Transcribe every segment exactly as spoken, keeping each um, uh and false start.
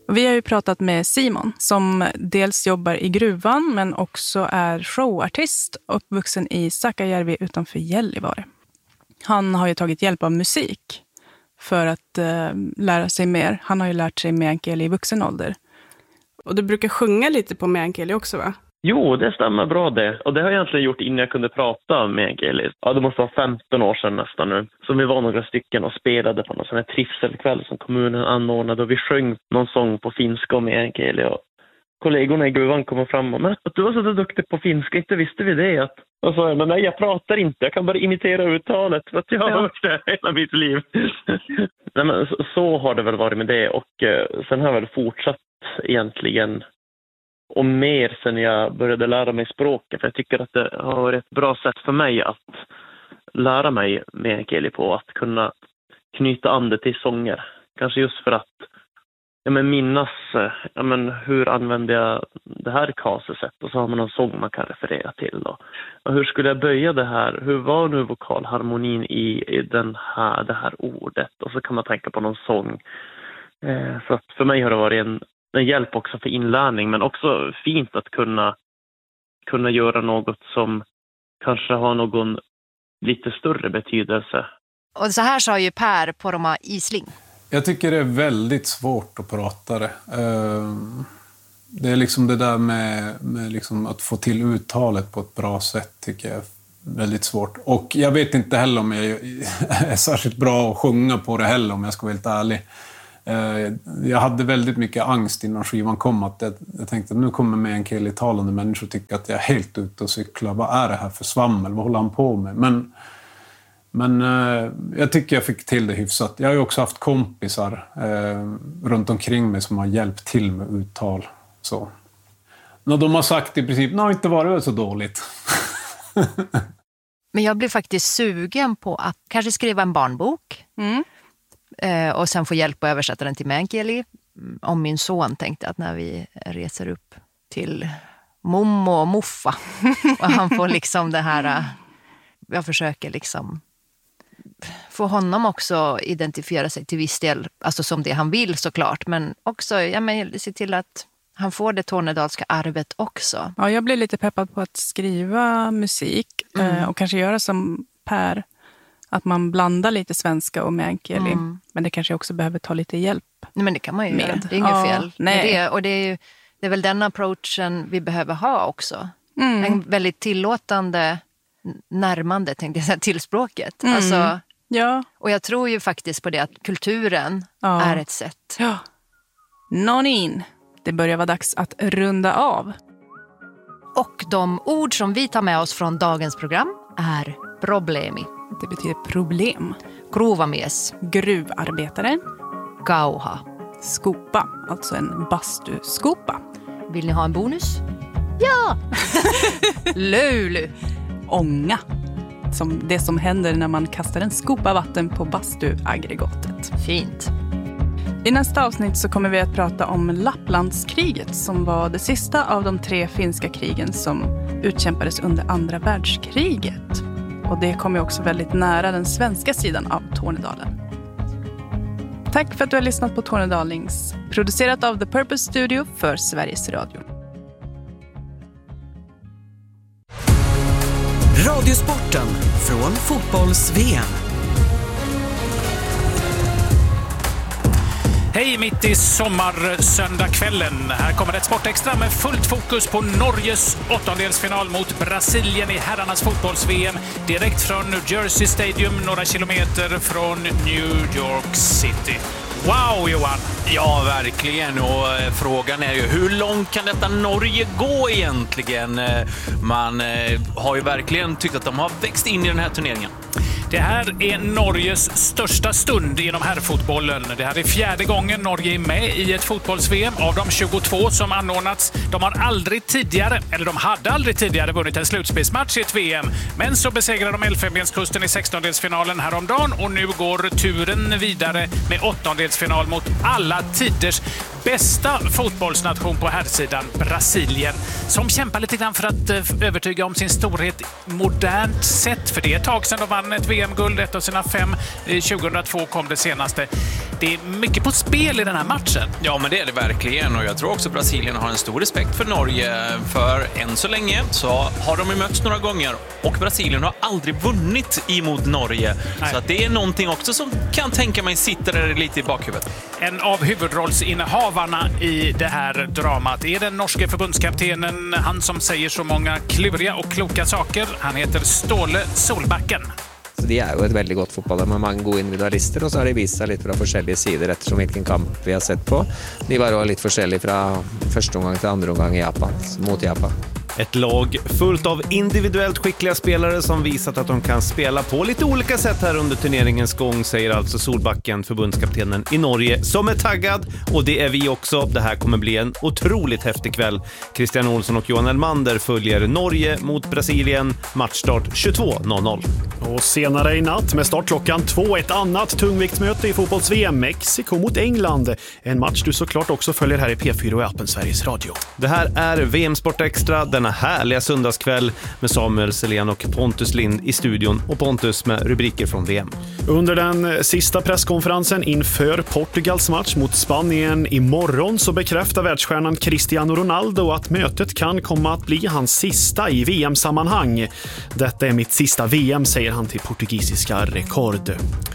Och vi har ju pratat med Simon som dels jobbar i gruvan men också är showartist uppvuxen i Sakajärvi utanför Gällivare. Han har ju tagit hjälp av musik för att eh, lära sig mer. Han har ju lärt sig meänkieli i vuxen ålder. Och du brukar sjunga lite på meänkieli också, va? Jo, det stämmer bra det. Och det har jag egentligen gjort innan jag kunde prata meänkieli. Ja, det måste vara femton år sedan nästan nu. Så vi var några stycken och spelade på någon sån här trivselkväll som kommunen anordnade. Och vi sjöng någon sång på finska och meänkieli. Och kollegorna i gruvan kom fram och men att du var så duktig på finska, inte visste vi det. Att, och så, men nej, jag pratar inte. Jag kan bara imitera uttalet för att jag har ja. hört det hela mitt liv. nej, men så, så har det väl varit med det. Och eh, sen har jag väl fortsatt egentligen... Och mer sen jag började lära mig språket. För jag tycker att det har varit ett bra sätt för mig att lära mig meänkieli på. Att kunna knyta an det till sånger. Kanske just för att ja, men minnas ja, men hur använder jag det här kasesättet. Och så har man någon sång man kan referera till. Och, och hur skulle jag böja det här? Hur var nu vokalharmonin i, i den här, det här ordet? Och så kan man tänka på någon sång. Eh, så att för mig har det varit en En hjälp också för inlärning, men också fint att kunna, kunna göra något som kanske har någon lite större betydelse. Och så här sa ju Per Poromaa Isling. Jag tycker det är väldigt svårt att prata det. Det är liksom det där med, med liksom att få till uttalet på ett bra sätt tycker jag är väldigt svårt. Och jag vet inte heller om jag är särskilt bra att sjunga på det heller, om jag ska vara helt ärlig. Jag hade väldigt mycket angst innan skivan kom. Att jag, jag tänkte att nu kommer meänkieli-talande människor tycka att jag är helt ute och cyklar. Vad är det här för svammel? Vad håller han på med? Men, men jag tycker jag fick till det hyfsat. Jag har ju också haft kompisar eh, runt omkring mig som har hjälpt till med uttal. Så. När de har sagt i princip, nej, inte varit så dåligt. Men jag blev faktiskt sugen på att kanske skriva en barnbok. Mm. Och sen få hjälp att översätta den till meänkieli. Om min son tänkte att när vi reser upp till mommo och muffa och han får liksom det här, jag försöker liksom få honom också identifiera sig till viss del, alltså som det han vill såklart, men också ja, men, se till att han får det tornedalska arvet också. Ja, jag blir lite peppad på att skriva musik mm. och kanske göra som Per. Att man blandar lite svenska och meänkieli. Mm. Men det kanske också behöver ta lite hjälp. Nej, men det kan man ju med. göra. Det är inget ja, fel. Nej. Det, och det är, ju, det är väl den approachen vi behöver ha också. Mm. En väldigt tillåtande närmande, tänkte jag säga, till språket. Mm. Alltså, ja. Och jag tror ju faktiskt på det att kulturen ja. är ett sätt. Ja. Nonin. Det börjar vara dags att runda av. Och de ord som vi tar med oss från dagens program är problemi. Det betyder problem. Gruvamies. Gruvarbetare. Kauha. Skopa, alltså en bastuskopa. Vill ni ha en bonus? Ja! Lulu. Ånga. Som det som händer när man kastar en skopa vatten på bastuaggregatet. Fint. I nästa avsnitt så kommer vi att prata om Lapplandskriget som var det sista av de tre finska krigen som utkämpades under andra världskriget. Och det kommer också väldigt nära den svenska sidan av Tornedalen. Tack för att du har lyssnat på Tornedalings, producerat av The Purpose Studio för Sveriges Radio. Radiosporten från fotbolls-V M. Hej mitt i sommarsöndagskvällen. Här kommer ett sportextra med fullt fokus på Norges åttondelsfinal mot Brasilien i herrarnas fotbolls-V M. Direkt från New Jersey Stadium, några kilometer från New York City. Wow, Johan! Ja, verkligen. Och frågan är ju, hur långt kan detta Norge gå egentligen? Man har ju verkligen tyckt att de har växt in i den här turneringen. Det här är Norges största stund inom herrfotbollen. Det här är fjärde gången Norge är med i ett fotbolls-V M av de tjugotvå som anordnats. De har aldrig tidigare, eller de hade aldrig tidigare vunnit en slutspelsmatch i ett V M. Men så besegrade de Elfenbenskusten i sextondelsfinalen häromdagen och nu går turen vidare med åttondelsfinal mot alla tiders bästa fotbollsnation på herrsidan, Brasilien, som kämpar lite grann för att övertyga om sin storhet modernt sett. För det är ett tag sedan de vann ett V V M-guld, ett av sina fem. tjugohundratvå kom det senaste. Det är mycket på spel i den här matchen. Ja, men det är det verkligen. Och jag tror också Brasilien har en stor respekt för Norge. För än så länge så har de ju mötts några gånger. Och Brasilien har aldrig vunnit emot Norge. Nej. Så att det är någonting också som kan tänka mig sitter där lite i bakhuvudet. En av huvudrollsinnehavarna i det här dramat är den norske förbundskaptenen. Han som säger så många kluriga och kloka saker. Han heter Ståle Solbacken. Så de er jo et veldig godt fotball med mange gode individualister, og så har de vist seg litt fra forskjellige sider ettersom hvilken kamp vi har sett på. De var også litt forskjellige fra første omgang til andre omgang i Japan, mot Japan. Ett lag fullt av individuellt skickliga spelare som visat att de kan spela på lite olika sätt här under turneringens gång, säger alltså Solbacken, förbundskaptenen i Norge, som är taggad, och det är vi också. Det här kommer bli en otroligt häftig kväll. Christian Olsson och Johan Elmander följer Norge mot Brasilien, matchstart tjugotvå noll noll. Och senare i natt med startklockan två, ett annat tungviktsmöte i fotbolls-V M, Mexiko mot England. En match du såklart också följer här i P fyra och appen Sveriges Radio. Det här är V M Sport Extra, denna härliga söndagskväll med Samuel Selén och Pontus Lind i studion, och Pontus med rubriker från V M. Under den sista presskonferensen inför Portugals match mot Spanien imorgon så bekräftar världsstjärnan Cristiano Ronaldo att mötet kan komma att bli hans sista i V M-sammanhang. Detta är mitt sista V M, säger han till portugisiska Rekord.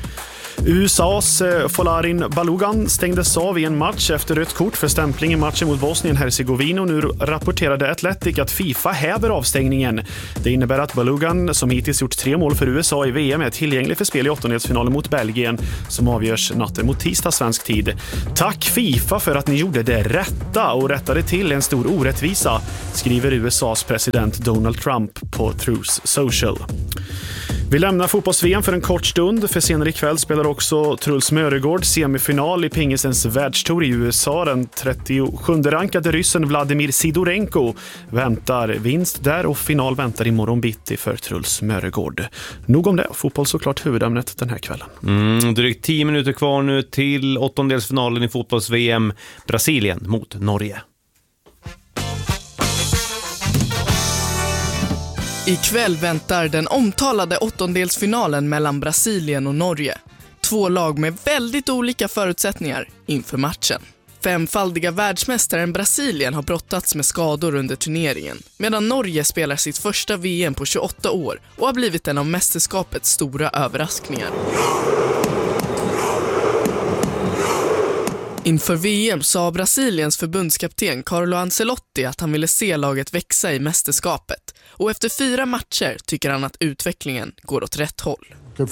U S A's Folarin Balogun stängdes av i en match efter rött kort för stämpling i matchen mot Bosnien-Hercegovina, och nu rapporterade Athletic att FIFA häver avstängningen. Det innebär att Balogun, som hittills gjort tre mål för U S A i V M, är tillgänglig för spel i åttondelsfinalen mot Belgien som avgörs natten mot tisdag svensk tid. Tack FIFA för att ni gjorde det rätta och rättade till en stor orättvisa, skriver U S A's president Donald Trump på Truth Social. Vi lämnar fotbolls-V M för en kort stund, för senare ikväll spelar också Truls Mörregård semifinal i pingisens världstour i U S A. Den trettiosjunde rankade ryssen Vladimir Sidorenko väntar vinst där, och final väntar imorgon bitti för Truls Mörregård. Nog om det, fotboll såklart huvudämnet den här kvällen. Mm, drygt tio minuter kvar nu till åttondelsfinalen i fotbolls-V M, Brasilien mot Norge. Ikväll väntar den omtalade åttondelsfinalen mellan Brasilien och Norge. Två lag med väldigt olika förutsättningar inför matchen. Femfaldiga världsmästaren Brasilien har brottats med skador under turneringen, medan Norge spelar sitt första V M på tjugoåtta år och har blivit en av mästerskapets stora överraskningar. Inför V M sa Brasiliens förbundskapten Carlo Ancelotti att han ville se laget växa i mästerskapet, och efter fyra matcher tycker han att utvecklingen går åt rätt håll.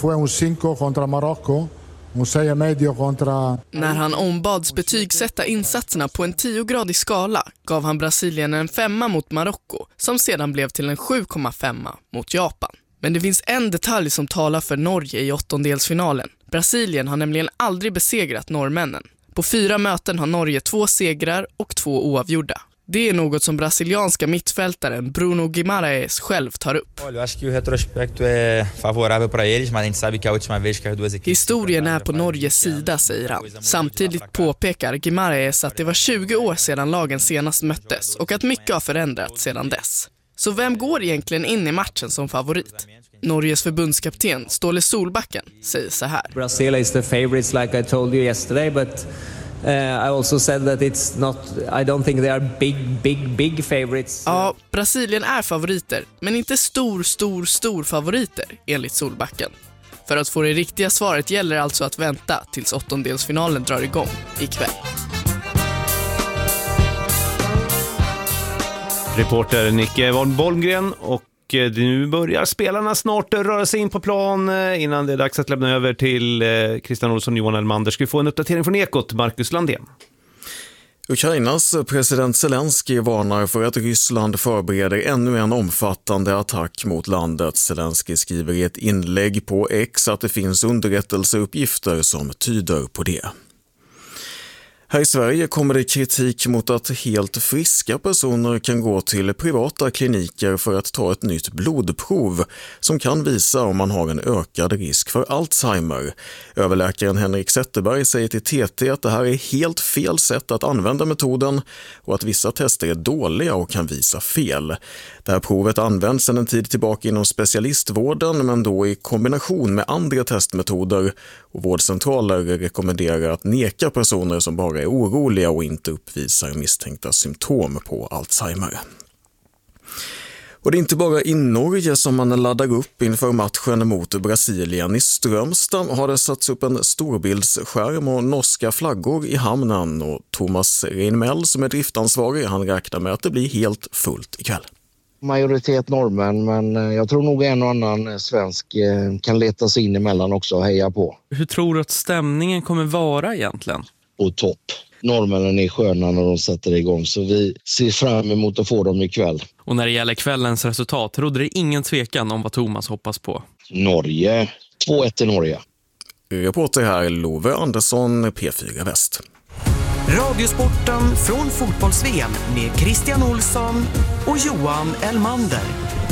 När han ombads betygsätta insatserna på en tiogradig skala gav han Brasilien en femma mot Marocko, som sedan blev till en sju komma fem mot Japan. Men det finns en detalj som talar för Norge i åttondelsfinalen. Brasilien har nämligen aldrig besegrat norrmännen. På fyra möten har Norge två segrar och två oavgjorda. Det är något som brasilianska mittfältaren Bruno Guimarães själv tar upp. Historien är på Norges sida, säger han. Samtidigt påpekar Guimarães att det var tjugo år sedan lagen senast möttes och att mycket har förändrats sedan dess. Så vem går egentligen in i matchen som favorit? Norges förbundskapten Ståle Solbacken säger så här. Brazil is the favorites like I told you yesterday, but uh, I also said that it's not, I don't think they are big big big favorites. Ja, Brasilien är favoriter, men inte stor stor stor favoriter enligt Solbacken. För att få det riktiga svaret gäller alltså att vänta tills åttondelsfinalen drar igång ikväll. Reporter Nicke von Bollgren, och nu börjar spelarna snart röra sig in på plan innan det är dags att lämna över till Christian Olsson och Johan Elmander. Ska vi få en uppdatering från Ekot, Marcus Landén? Ukrainas president Zelensky varnar för att Ryssland förbereder ännu en omfattande attack mot landet. Zelensky skriver i ett inlägg på X att det finns underrättelseuppgifter som tyder på det. Här i Sverige kommer det kritik mot att helt friska personer kan gå till privata kliniker för att ta ett nytt blodprov som kan visa om man har en ökad risk för Alzheimer. Överläkaren Henrik Zetterberg säger till T T att det här är helt fel sätt att använda metoden och att vissa tester är dåliga och kan visa fel. Det här provet används sedan en tid tillbaka inom specialistvården men då i kombination med andra testmetoder, och vårdcentraler rekommenderar att neka personer som bara är oroliga och inte uppvisar misstänkta symptom på Alzheimer. Och det är inte bara i Norge som man laddar upp inför matchen mot Brasilien. I Strömstad har det satts upp en storbildsskärm och norska flaggor i hamnen, och Thomas Reinmell som är driftansvarig, han räknar med att det blir helt fullt ikväll. Majoritet norrmän, men jag tror nog en och annan svensk kan leta sig in emellan också och heja på. Hur tror du att stämningen kommer vara egentligen? På topp. Norrmännen är sköna när de sätter igång, så vi ser fram emot att få dem ikväll. Och när det gäller kvällens resultat, råder det ingen tvekan om vad Thomas hoppas på? Norge. två ett i Norge. Reporter här Love Andersson, P fyra Väst. Radiosporten från Fotbolls-V M med Christian Olsson och Johan Elmander.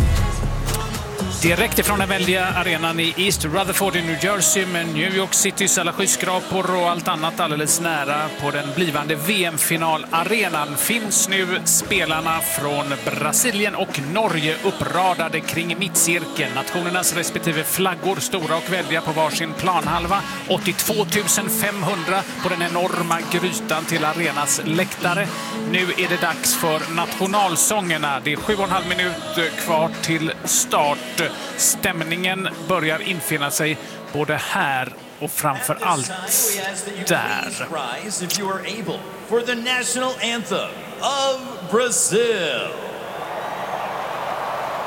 Direkt ifrån den väldiga arenan i East Rutherford i New Jersey med New York Citys alla skyskrapor och allt annat alldeles nära på den blivande V M-finalarenan finns nu spelarna från Brasilien och Norge uppradade kring mittcirkeln. Nationernas respektive flaggor, stora och väldiga på varsin planhalva. åttiotvå tusen femhundra på den enorma grytan till arenas läktare. Nu är det dags för nationalsångerna. Det är sju och en halv minut kvar till start. Stämningen börjar infinna sig både här och framför allt där. For the national anthem of Brazil.